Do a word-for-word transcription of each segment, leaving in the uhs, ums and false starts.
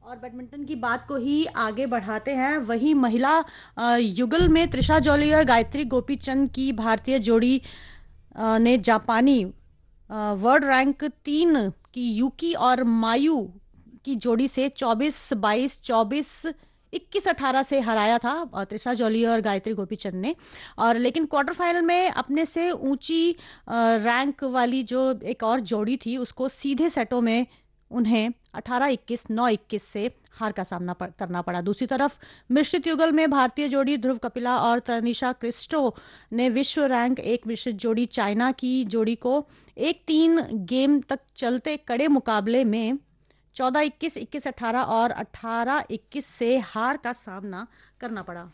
और बैडमिंटन की बात को ही आगे बढ़ाते हैं। वहीं महिला अ, युगल में त्रिशा जॉली और गायत्री गोपीचंद की भारतीय जोड़ी अ, ने जापानी अ, वर्ल्ड रैंक तीन की यूकी और मायू की जोड़ी से चौबीस बाईस, चौबीस इक्कीस अठारह से हराया था अ, त्रिशा जॉली और गायत्री गोपीचंद ने। और लेकिन क्वार्टर फाइनल में अपने से ऊंची अ, रैंक वाली जो एक और जोड़ी थी उसको सीधे सेटों में उन्हें अठारह इक्कीस, नौ इक्कीस से हार का सामना पड़, करना पड़ा। दूसरी तरफ मिश्रित युगल में भारतीय जोड़ी ध्रुव कपिला और तनिषा क्रिस्टो ने विश्व रैंक एक मिश्रित जोड़ी चाइना की जोड़ी को एक तीन गेम तक चलते कड़े मुकाबले में चौदह इक्कीस, इक्कीस अठारह और अठारह इक्कीस से हार का सामना करना पड़ा।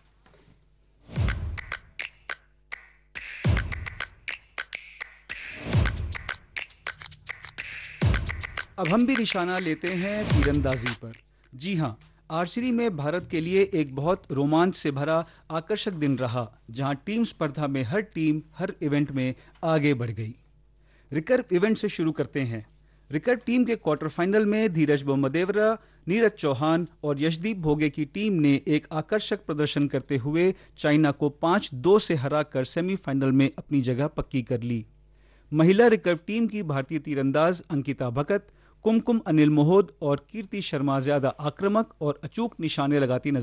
अब हम भी निशाना लेते हैं तीरंदाजी पर। जी हां, आर्चरी में भारत के लिए एक बहुत रोमांच से भरा आकर्षक दिन रहा, जहां टीम स्पर्धा में हर टीम हर इवेंट में आगे बढ़ गई। रिकर्व इवेंट से शुरू करते हैं। रिकर्व टीम के क्वार्टर फाइनल में धीरज बोम्मदेवरा, नीरज चौहान और यशदीप भोगे की टीम ने एक आकर्षक प्रदर्शन करते हुए चाइना को पांच दो से हराकर सेमीफाइनल में अपनी जगह पक्की कर ली। महिला रिकर्व टीम की भारतीय तीरंदाज अंकिता भकत, कुमकुम अनिल मोहोद और कीर्ति शर्मा ज्यादा आक्रामक और अचूक निशाने लगाती नजर